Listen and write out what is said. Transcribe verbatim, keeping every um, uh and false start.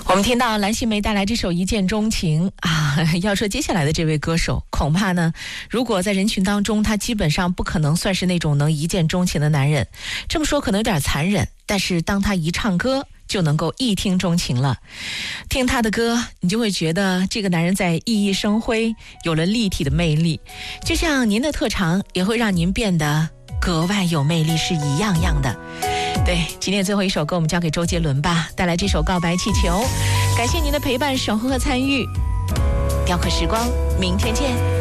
我们听到蓝心湄带来这首《一见钟情》啊，要说接下来的这位歌手，恐怕呢，如果在人群当中，他基本上不可能算是那种能一见钟情的男人。这么说可能有点残忍，但是当他一唱歌，就能够一听钟情了。听他的歌，你就会觉得这个男人在熠熠生辉，有了立体的魅力，就像您的特长也会让您变得格外有魅力是一样样的。对，今天最后一首歌我们交给周杰伦吧，带来这首《告白气球》。感谢您的陪伴、守候和参与，雕刻时光，明天见。